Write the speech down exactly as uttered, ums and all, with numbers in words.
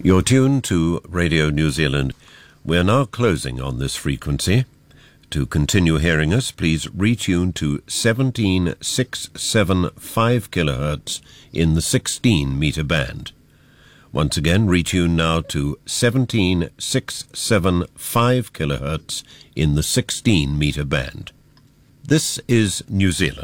You're tuned to Radio New Zealand. We're now closing on this frequency. To continue hearing us, please retune to seventeen six seven five kilohertz in the sixteen meter band. Once again, retune now to seventeen six seven five kilohertz in the sixteen meter band. This is New Zealand.